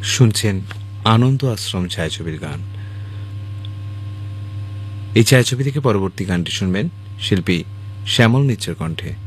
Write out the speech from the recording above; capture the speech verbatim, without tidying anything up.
শুনছেন আনন্দ আশ্রম ছায়াছবির গান। এই ছায়াছবি থেকে পরবর্তী গানটি শুনবেন শিল্পী শ্যামল নিচ্চের কণ্ঠে।